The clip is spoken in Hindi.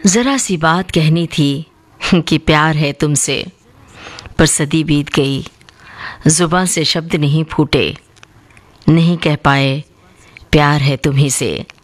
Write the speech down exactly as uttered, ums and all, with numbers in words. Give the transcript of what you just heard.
ज़रा सी बात कहनी थी कि प्यार है तुमसे, पर सदी बीत गई, ज़ुबां से शब्द नहीं फूटे, नहीं कह पाए प्यार है तुम्ही से।